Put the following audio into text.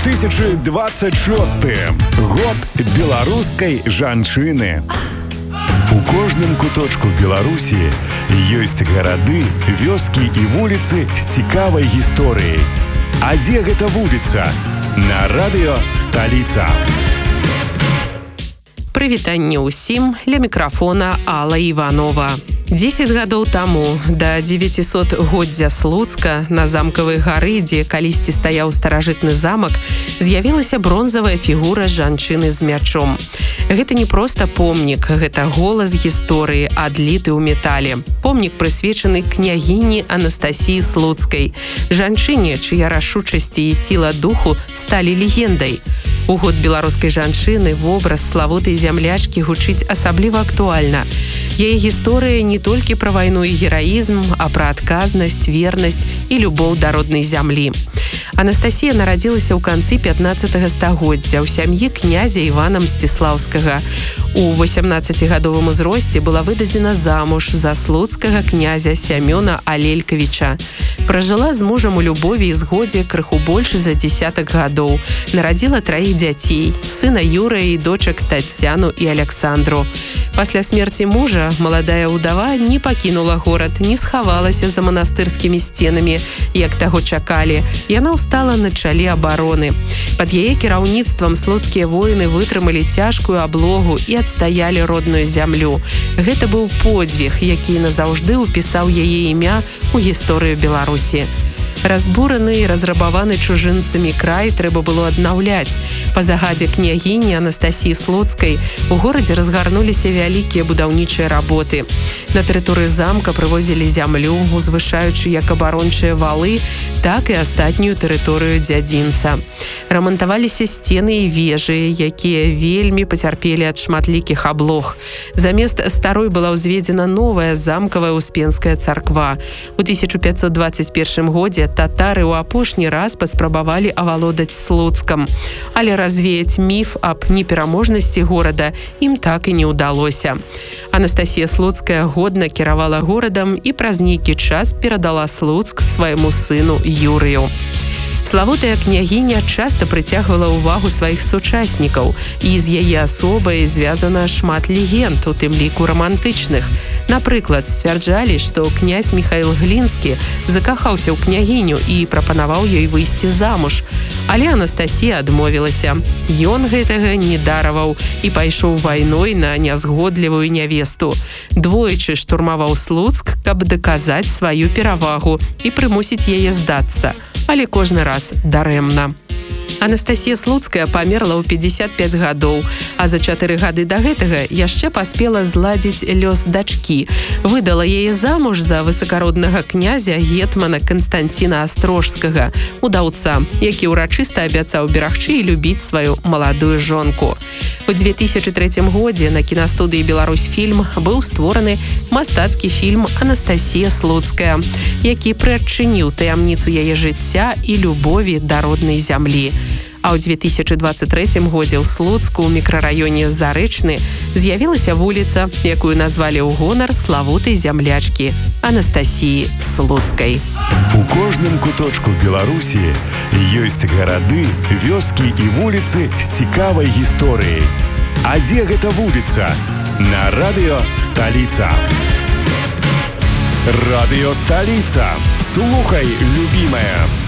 2026 год беларускай жанчыны. У кожным куточку Беларусі ёсць гарады, вёскі і вуліцы з цікавай гісторыяй. А дзе гэта вуліца? На радыё «Сталіца». Прывітанне ўсім, ля мікрафона Алла Іванова. 10 гадоў таму, да 900годдзя Слуцка, на замкавай гары, дзе калісьці стаяў старажытны замак, з'явілася бронзавая фігура жанчыны з мячом. Гэта не проста помнік, гэта голас гісторыі, адліты ў метале. Помнік прысвечаны княгіні Анастасіі Слуцкай, жанчыне, чыя рашучасці і сіла духу сталі легендай. У год беларускай жанчыны вобраз славутай зямлячкі гучыць асабліва актуальна. Яе гісторыя не толькі пра вайну і гераізм, а пра адказнасць, вернасць і любоў да роднай зямлі. Анастасія нарадзілася ў канцы 15 стагоддзя ў сям'і князя Івана Мсціслаўскага. У 18гадовым узросце была выдадзена замуж за слуцкага князя Сямёна Алелькавіча. Пражыла з мужам у любові і згодзе крыху больш за дзесятак гадоў. Нарадзіла 3 дзяцей, сына Юрыя і дочак Таццяну і Аляксандру. Пасля смерці мужа маладая ўдава не пакінула горад, не схавалася за манастырскімі сценамі, як таго чакалі. Яна ўстала на чале абароны. Пад яе кіраўніцтвам слуцкія воіны вытрымалі цяжкую аблогу і адстаялі родную зямлю. Гэта быў подзвіг, які назаўжды ўпісаў яе імя ў гісторыю Беларусі. Разбураны і разрабаваны чужынцамі край трэба было аднаўляць. Па загадзе княгіні Анастасіі Слуцкай у горадзе разгарнуліся вялікія будаўнічыя работы. На тэрыторыі замка прывозілі зямлю, узвышаючы як абарончыя валы, так і астатнюю тэрыторыю дзядзінца. Рамантаваліся сцены і вежы, якія вельмі пацярпелі ад шматлікіх аблог. Замест старой была ўзведзена новая замкавая Успенская царква. У 1521 годзе татары ў апошні раз паспрабавалі авалодаць Слуцкам. Але развеяць міф аб непераможнасці горада ім так і не ўдалося. Анастасія Слуцкая годна кіравала горадам і праз нейкі час перадала Слуцк свайму сыну Юрыю. Славутая княгіня часта прыцягвала ўвагу сваіх сучаснікаў, і з яе асобай звязана шмат легенд, у тым ліку рамантычных. Напрыклад, сцвярджалі, што князь Міхаіл Глінскі закахаўся ў княгіню і прапанаваў ёй выйсці замуж. Але Анастасія адмовілася. Ён гэтага не дараваў і пайшоў вайной на нязгодлівую нявесту. Двойчы штурмаваў Слуцк, каб даказаць сваю перавагу і прымусіць яе здацца. Але кожны раз дарэмна. Анастасія Слуцкая памерла ў 55 гадоў, а за 4 гады да гэтага яшчэ паспела зладзіць лёс дачкі. Выдала яе замуж за высакароднага князя гетмана Канстанціна Астрожскага, удаўца, які ўрачыста абяцаў берагчы і любіць сваю маладую жонку. У 2003 годзе на кінастудыі «Беларусьфільм» быў створаны мастацкі фільм «Анастасія Слуцкая», які прыадчыніў таямніцу яе жыцця і любові да роднай зямлі. А ў 2023 годзе ў Слуцку ў мікрараёне Зарэчны з'явілася вуліца, якую назвалі ў гонар славутай зямлячкі Анастасіі Слуцкай. У кожным куточку Беларусі ёсць гарады, вёскі і вуліцы з цікавай гісторыяй. А дзе гэта вуліца? На радыё «Сталіца». Радыё «Сталіца». Слухай, любімая.